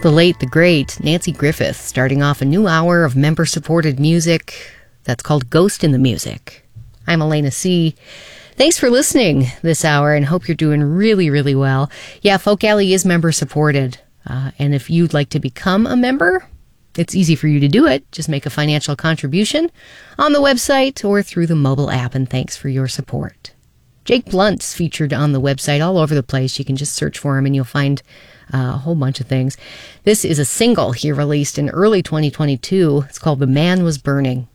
The late, the great Nanci Griffith, starting off a new hour of member-supported music that's called Ghost in the Music. I'm Elena C. Thanks for listening this hour, and hope you're doing really, really well. Yeah, Folk Alley is member-supported, and if you'd like to become a member, it's easy for you to do it. Just make a financial contribution on the website or through the mobile app, and thanks for your support. Jake Blunt's featured on the website all over the place. You can just search for him and you'll find a whole bunch of things. This is a single he released in early 2022. It's called The Man Was Burning.